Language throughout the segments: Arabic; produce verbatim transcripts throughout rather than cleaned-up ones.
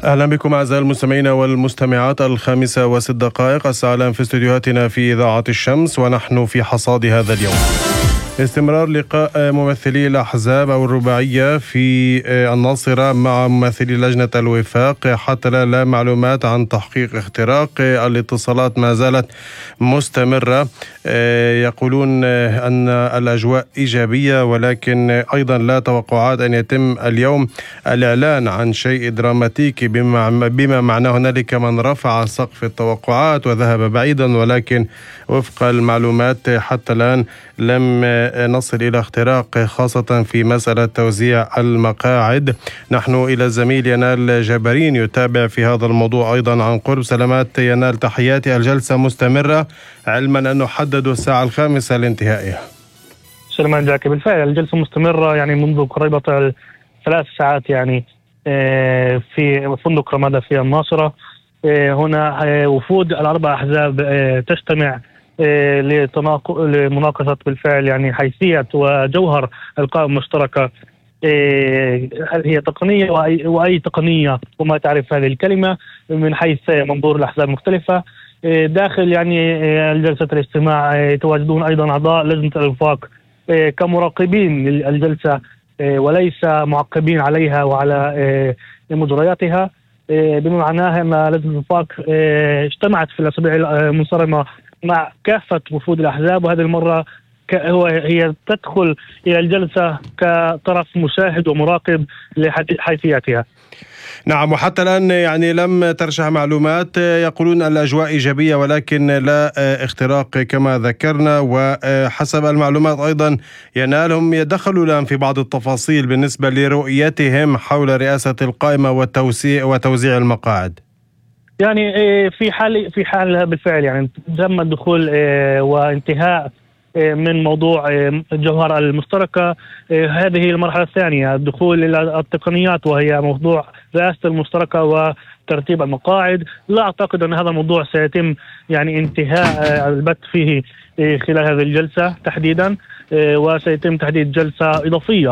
أهلا بكم أعزائي المستمعين والمستمعات. الخامسة وست دقائق الساعة الآن في استديوهاتنا في إذاعة الشمس، ونحن في حصاد هذا اليوم. استمرار لقاء ممثلي الأحزاب أو الرباعية في الناصرة مع ممثلي لجنة الوفاق. حتى لا, لا معلومات عن تحقيق اختراق. الاتصالات ما زالت مستمرة. يقولون أن الأجواء إيجابية، ولكن أيضا لا توقعات أن يتم اليوم الإعلان عن شيء دراماتيكي، بما, بما معناه هنالك من رفع سقف التوقعات وذهب بعيدا، ولكن وفق المعلومات حتى الآن لم نصل إلى اختراق، خاصة في مسألة توزيع المقاعد. نحن إلى الزميل ينال جبارين يتابع في هذا الموضوع أيضا عن قرب. سلامات ينال، تحياتي. الجلسة مستمرة علما أنه حددوا الساعة الخامسة لانتهائها. سلمان جاكي، بالفعل الجلسة مستمرة يعني منذ قريبة ثلاث ساعات يعني في فندق رمادة في الناصرة. هنا وفود الأربع أحزاب تجتمع لمناقشة بالفعل يعني حيثية وجوهر القائمة المشتركة. هل هي تقنية وأي تقنية وما تعرف هذه الكلمة من حيث منظور الأحزاب المختلفة. داخل يعني جلسة الاستماع يتواجدون أيضا أعضاء لجنة الوفاق كمراقبين للجلسة وليس معقبين عليها وعلى مجرياتها، بما معناه أن لجنة الوفاق اجتمعت في الأسابيع المنصرمة مع كافة وفود الأحزاب، وهذه المرة هو هي تدخل إلى الجلسة كطرف مشاهد ومراقب لحيثياتها. نعم، وحتى الآن يعني لم ترشح معلومات. يقولون الأجواء إيجابية ولكن لا اختراق كما ذكرنا، وحسب المعلومات أيضا ينالهم يدخلوا الآن في بعض التفاصيل بالنسبة لرؤيتهم حول رئاسة القائمة وتوزيع وتوزيع المقاعد. يعني في حال في حال بالفعل يعني تم الدخول وانتهاء من موضوع الجوهرة المشتركة. هذه المرحلة الثانية، الدخول إلى التقنيات، وهي موضوع رئاسة المشتركة وترتيب المقاعد. لا أعتقد أن هذا الموضوع سيتم يعني انتهاء البت فيه خلال هذه الجلسة تحديدا، وسيتم تحديد جلسة إضافية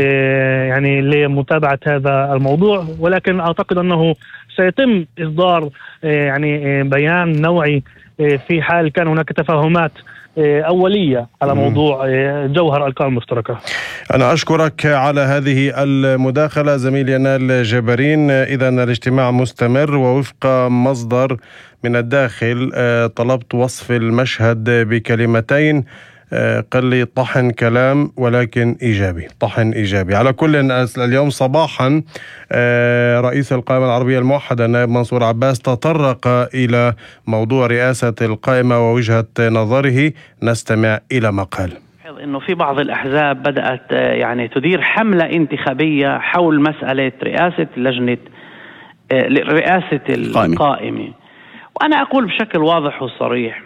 يعني لمتابعة هذا الموضوع، ولكن أعتقد أنه سيتم إصدار يعني بيان نوعي في حال كان هناك تفاهمات أولية على موضوع جوهر القائمة المشتركة. أنا أشكرك على هذه المداخلة زميل ينال جبارين. إذن الاجتماع مستمر، ووفق مصدر من الداخل طلبت وصف المشهد بكلمتين، قال لي طحن كلام ولكن إيجابي، طحن إيجابي. على كل، اليوم صباحا رئيس القائمة العربية الموحدة النائب منصور عباس تطرق إلى موضوع رئاسة القائمة ووجهة نظره. نستمع إلى ما قال. إنه في بعض الأحزاب بدأت يعني تدير حملة انتخابية حول مسألة رئاسة لجنة رئاسة القائمة، وأنا أقول بشكل واضح وصريح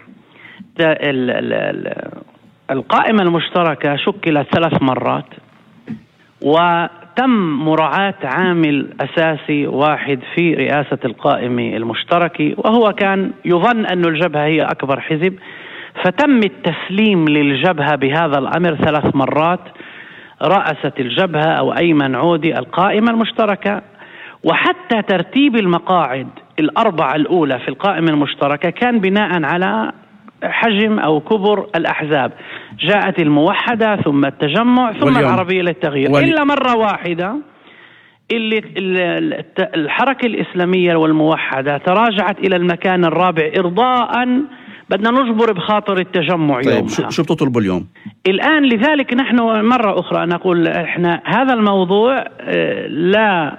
القائمة المشتركة شكلت ثلاث مرات، وتم مراعاة عامل أساسي واحد في رئاسة القائمة المشتركة، وهو كان يظن أن الجبهة هي أكبر حزب، فتم التسليم للجبهة بهذا الأمر ثلاث مرات. رأست الجبهة أو أيمن عودي القائمة المشتركة، وحتى ترتيب المقاعد الأربعة الأولى في القائمة المشتركة كان بناء على حجم أو كبر الأحزاب. جاءت الموحدة ثم التجمع ثم واليوم. العربية للتغيير والي... إلا مرة واحدة اللي الحركة الإسلامية والموحدة تراجعت إلى المكان الرابع إرضاء بدنا نجبر بخاطر التجمع. طيب يومها. شو بتطلبوا اليوم الآن؟ لذلك نحن مرة أخرى نقول إحنا هذا الموضوع لا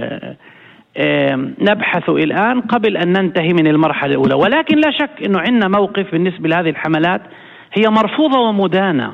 نبحث الآن قبل أن ننتهي من المرحلة الأولى، ولكن لا شك أنه عندنا موقف بالنسبة لهذه الحملات هي مرفوضة ومدانة.